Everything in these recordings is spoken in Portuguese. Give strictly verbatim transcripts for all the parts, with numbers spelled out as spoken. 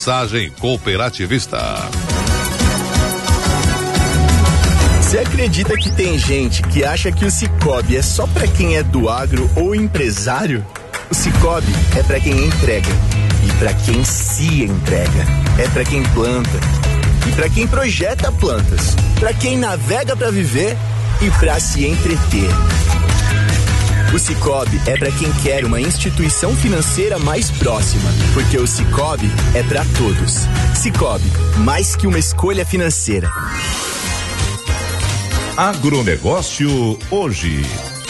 Mensagem cooperativista. Você acredita que tem gente que acha que o Sicoob é só pra quem é do agro ou empresário? O Sicoob é pra quem entrega e pra quem se entrega. É pra quem planta e pra quem projeta plantas, pra quem navega pra viver e pra se entreter. O Sicoob é para quem quer uma instituição financeira mais próxima, porque o Sicoob é para todos. Sicoob, mais que uma escolha financeira. Agronegócio hoje.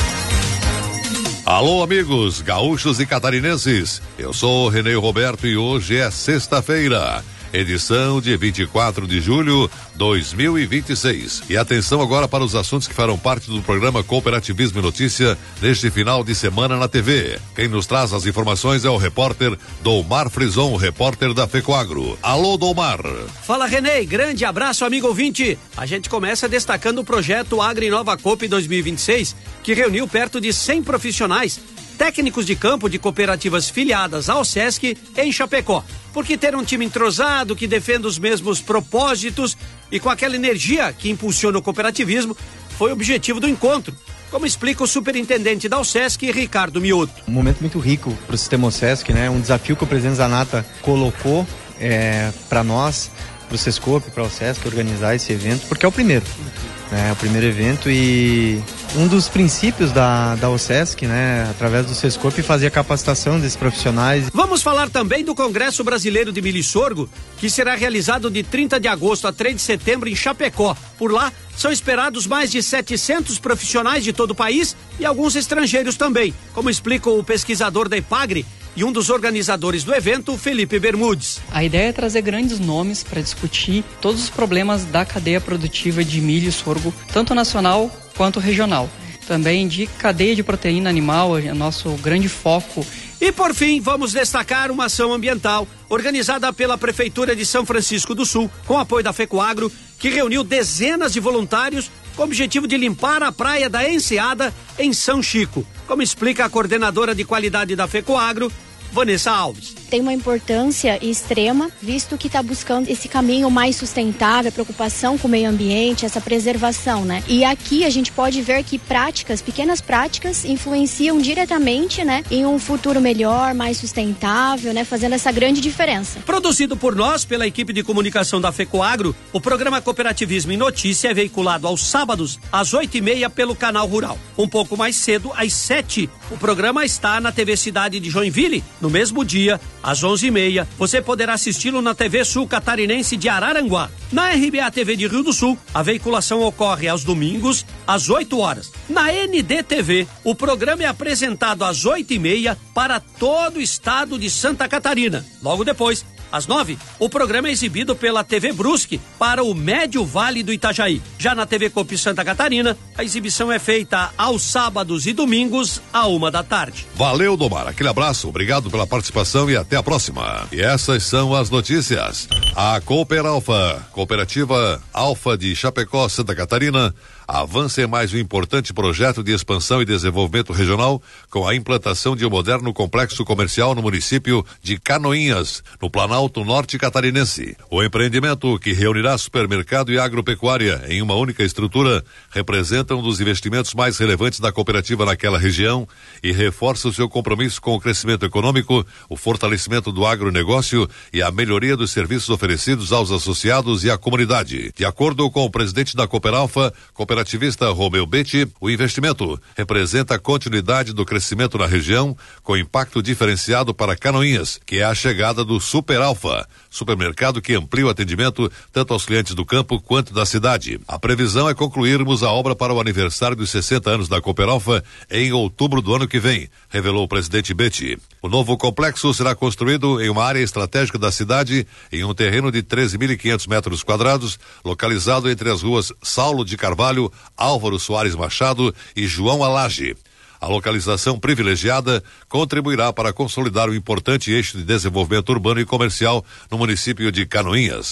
Alô, amigos gaúchos e catarinenses. Eu sou Renê Roberto e hoje é sexta-feira, edição de vinte e quatro de julho de dois mil e vinte e seis. E atenção agora para os assuntos que farão parte do programa Cooperativismo e Notícia neste final de semana na T V. Quem nos traz as informações é o repórter Domar Frison, repórter da FECOAGRO. Alô, Domar. Fala, Renê. Grande abraço, amigo ouvinte. A gente começa destacando o projeto Agro Inova Coop dois mil e vinte e seis, que reuniu perto de cem profissionais, técnicos de campo de cooperativas filiadas ao SESC em Chapecó. Porque ter um time entrosado que defenda os mesmos propósitos e com aquela energia que impulsiona o cooperativismo foi o objetivo do encontro, como explica o superintendente da SESC, Ricardo Mioto. Um momento muito rico para o sistema SESC, né? Um desafio que o presidente Zanata colocou é, para nós, para o Sescope, para o SESC organizar esse evento, porque é o primeiro. É o primeiro evento e um dos princípios da, da OSESC, né, através do Sescope, fazer a capacitação desses profissionais. Vamos falar também do Congresso Brasileiro de Milho e Sorgo, que será realizado de trinta de agosto a três de setembro em Chapecó. Por lá, são esperados mais de setecentos profissionais de todo o país e alguns estrangeiros também, como explica o pesquisador da Epagre e um dos organizadores do evento, Felipe Bermudes. A ideia é trazer grandes nomes para discutir todos os problemas da cadeia produtiva de milho e sorgo, tanto nacional quanto regional. Também de cadeia de proteína animal, é nosso grande foco. E por fim, vamos destacar uma ação ambiental organizada pela Prefeitura de São Francisco do Sul, com apoio da FECOAGRO, que reuniu dezenas de voluntários com o objetivo de limpar a praia da Enseada em São Chico, como explica a coordenadora de qualidade da FECOAGRO, Vanessa Alves. Tem uma importância extrema, visto que está buscando esse caminho mais sustentável, a preocupação com o meio ambiente, essa preservação, né? E aqui a gente pode ver que práticas, pequenas práticas, influenciam diretamente, né, em um futuro melhor, mais sustentável, né, fazendo essa grande diferença. Produzido por nós, pela equipe de comunicação da FECOAGRO, o programa Cooperativismo em Notícia é veiculado aos sábados, às oito e meia, pelo Canal Rural. Um pouco mais cedo, às sete, o programa está na T V Cidade de Joinville. No mesmo dia, às onze e meia, você poderá assisti-lo na T V Sul Catarinense de Araranguá. Na R B A T V de Rio do Sul, a veiculação ocorre aos domingos, às oito horas. Na N D T V, o programa é apresentado às oito e meia para todo o estado de Santa Catarina. Logo depois, às nove, o programa é exibido pela T V Brusque para o Médio Vale do Itajaí. Já na T V Coop Santa Catarina, a exibição é feita aos sábados e domingos, à uma da tarde. Valeu, Domar. Aquele abraço, obrigado pela participação e até a próxima. E essas são as notícias. A Cooper Alfa, Cooperativa Alfa de Chapecó, Santa Catarina, avança em mais um importante projeto de expansão e desenvolvimento regional com a implantação de um moderno complexo comercial no município de Canoinhas, no Planalto Norte Catarinense. O empreendimento, que reunirá supermercado e agropecuária em uma única estrutura, representa um dos investimentos mais relevantes da cooperativa naquela região e reforça o seu compromisso com o crescimento econômico, o fortalecimento do agronegócio e a melhoria dos serviços oferecidos aos associados e à comunidade. De acordo com o presidente da Cooper Alfa, cooperativista Romeu Betti, o investimento representa a continuidade do crescimento na região, com impacto diferenciado para Canoinhas, que é a chegada do Super Alfa, supermercado que amplia o atendimento tanto aos clientes do campo quanto da cidade. A previsão é concluirmos a obra para o aniversário dos sessenta anos da Cooper Alfa em outubro do ano que vem, revelou o presidente Betti. O novo complexo será construído em uma área estratégica da cidade, em um terreno de treze mil e quinhentos metros quadrados, localizado entre as ruas Saulo de Carvalho, Álvaro Soares Machado e João Alage. A localização privilegiada contribuirá para consolidar o importante eixo de desenvolvimento urbano e comercial no município de Canoinhas.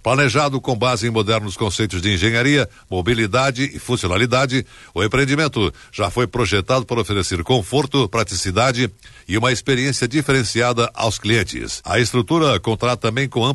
Planejado com base em modernos conceitos de engenharia, mobilidade e funcionalidade, o empreendimento já foi projetado para oferecer conforto, praticidade e uma experiência diferenciada aos clientes. A estrutura contrata também com